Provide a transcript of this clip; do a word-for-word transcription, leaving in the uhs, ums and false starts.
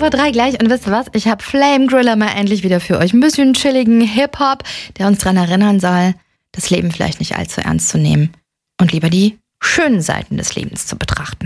vor drei gleich. Und wisst ihr was? Ich habe Flame Griller mal endlich wieder für euch. Ein bisschen chilligen Hip-Hop, der uns daran erinnern soll, das Leben vielleicht nicht allzu ernst zu nehmen und lieber die schönen Seiten des Lebens zu betrachten.